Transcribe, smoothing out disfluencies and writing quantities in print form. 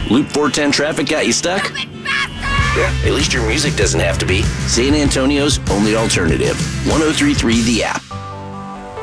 Loop 410 traffic got you stuck? Yeah, at least your music doesn't have to be. San Antonio's only alternative. 103.3 The App.